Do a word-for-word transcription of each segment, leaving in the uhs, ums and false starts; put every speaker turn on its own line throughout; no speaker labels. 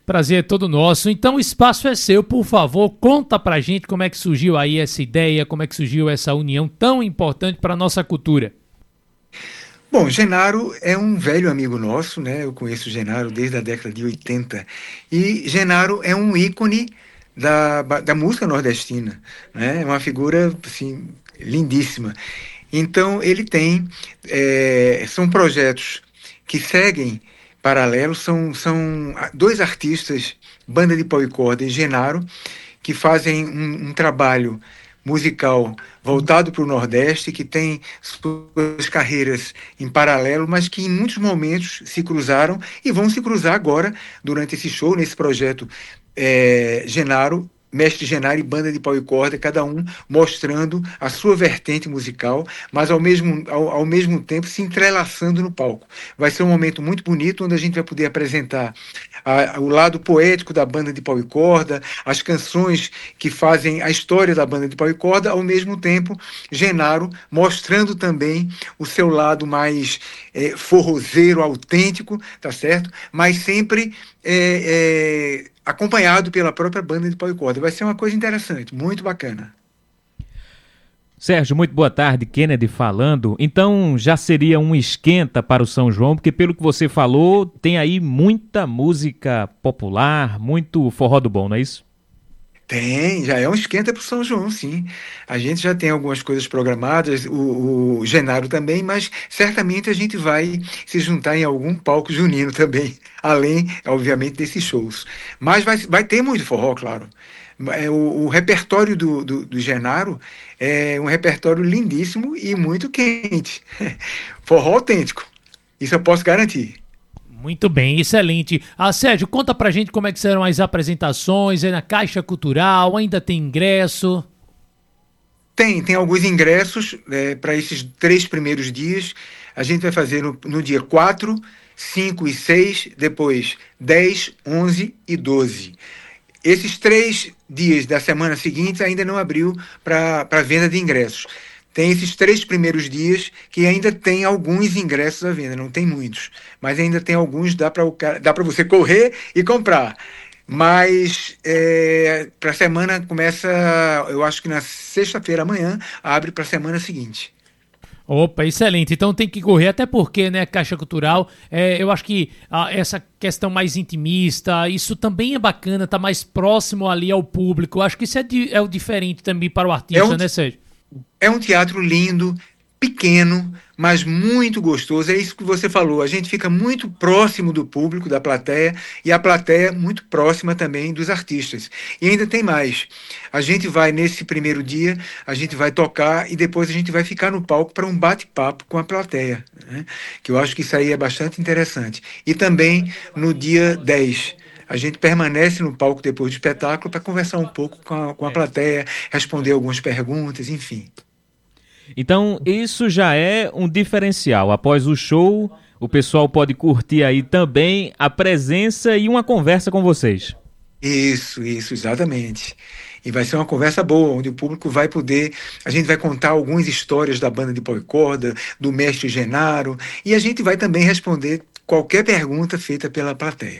Prazer é todo nosso. Então o espaço é seu, por favor, conta pra gente como é que surgiu aí essa ideia, como é que surgiu essa união tão importante para a nossa cultura.
Bom, Genaro é um velho amigo nosso, né? Eu conheço Genaro desde a década de oitenta. E Genaro é um ícone da, da música nordestina, né? É uma figura, assim, lindíssima. Então, ele tem... é, são projetos que seguem paralelos, são, são dois artistas, Banda de Pau e Corda e Genaro, que fazem um, um trabalho musical voltado para o Nordeste, que tem suas carreiras em paralelo, mas que em muitos momentos se cruzaram e vão se cruzar agora durante esse show, nesse projeto é, Genaro, Mestre Genaro e Banda de Pau e Corda, cada um mostrando a sua vertente musical, mas ao mesmo, ao, ao mesmo tempo se entrelaçando no palco. Vai ser um momento muito bonito, onde a gente vai poder apresentar a, a, o lado poético da Banda de Pau e Corda, as canções que fazem a história da Banda de Pau e Corda, ao mesmo tempo Genaro mostrando também o seu lado mais é, forrozeiro, autêntico, tá certo? Mas sempre é, é, acompanhado pela própria Banda de Pau e Corda. Vai ser uma coisa interessante, muito bacana.
Sérgio, muito boa tarde, Kennedy falando. Então já seria um esquenta para o São João, porque pelo que você falou, tem aí muita música popular, muito forró do bom, não é isso?
Tem, já é um esquenta para o São João, sim. A gente já tem algumas coisas programadas, o, o Genaro também, mas certamente a gente vai se juntar em algum palco junino também, além, obviamente, desses shows. Mas vai, vai ter muito forró, claro. É, o, o repertório do, do, do Genaro é um repertório lindíssimo e muito quente. Forró autêntico, isso eu posso garantir.
Muito bem, excelente. Ah, Sérgio, conta pra gente como é que serão as apresentações, é na Caixa Cultural, ainda tem ingresso?
Tem, tem alguns ingressos é, para esses três primeiros dias. A gente vai fazer no, no dia quatro, cinco e seis, depois dez, onze e doze. Esses três dias da semana seguinte ainda não abriu para venda de ingressos. Tem esses três primeiros dias que ainda tem alguns ingressos à venda, não tem muitos, mas ainda tem alguns, dá para dá para você correr e comprar. Mas é, para a semana começa, eu acho que na sexta-feira amanhã, abre para a semana seguinte.
Opa, excelente. Então tem que correr, até porque, né, Caixa Cultural, é, eu acho que ah, essa questão mais intimista, isso também é bacana, tá mais próximo ali ao público. Eu acho que isso é, di- é o diferente também para o artista,
É um,
né, Sérgio?
é um teatro lindo, pequeno, mas muito gostoso. É isso que você falou. A gente fica muito próximo do público, da plateia, e a plateia muito próxima também dos artistas. E ainda tem mais. A gente vai, nesse primeiro dia, a gente vai tocar e depois a gente vai ficar no palco para um bate-papo com a plateia, né? Que eu acho que isso aí é bastante interessante. E também no dia dez. A gente permanece no palco depois do espetáculo para conversar um pouco com a, com a plateia, responder algumas perguntas, enfim.
Então isso já é um diferencial. Após o show, o pessoal pode curtir aí também a presença e uma conversa com vocês.
Isso, isso, exatamente. E vai ser uma conversa boa, onde o público vai poder... A gente vai contar algumas histórias da Banda de Pau e Corda, do Mestre Genaro, e a gente vai também responder qualquer pergunta feita pela plateia.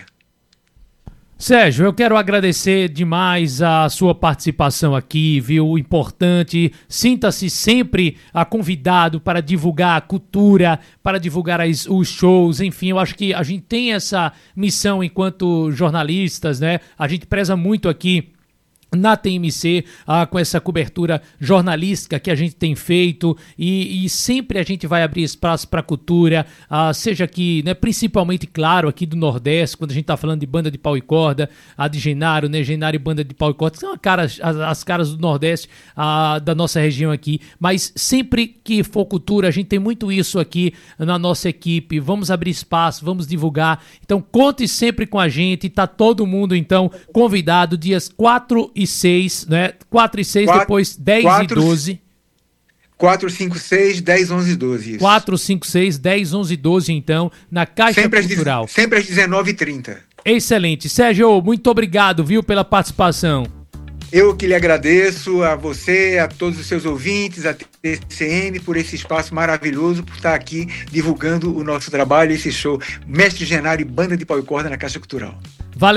Sérgio, eu quero agradecer demais a sua participação aqui, viu? Importante, sinta-se sempre a convidado para divulgar a cultura, para divulgar as, os shows, enfim, eu acho que a gente tem essa missão enquanto jornalistas, né? A gente preza muito aqui na T M C, ah, com essa cobertura jornalística que a gente tem feito e, e sempre a gente vai abrir espaço para a cultura, ah, seja aqui, né, principalmente, claro, aqui do Nordeste, quando a gente está falando de Banda de Pau e Corda, a de Genaro, né, Genaro e Banda de Pau e Corda, que são as caras, as, as caras do Nordeste, ah, da nossa região aqui, mas sempre que for cultura, a gente tem muito isso aqui na nossa equipe, vamos abrir espaço, vamos divulgar, então conte sempre com a gente, tá todo mundo, então, convidado, dias quatro e seis, né? quatro e seis,
quatro,
depois dez
quatro,
e doze.
quatro, cinco, seis, dez, onze e doze. Isso.
quatro, cinco, seis, dez, onze e doze, então, na Caixa
sempre
Cultural.
Às, sempre às dezenove e trinta.
Excelente. Sérgio, muito obrigado, viu, pela participação.
Eu que lhe agradeço, a você, a todos os seus ouvintes, a T C M, por esse espaço maravilhoso, por estar aqui divulgando o nosso trabalho, esse show Mestre Genaro e Banda de Pau e Corda na Caixa Cultural.
Valeu.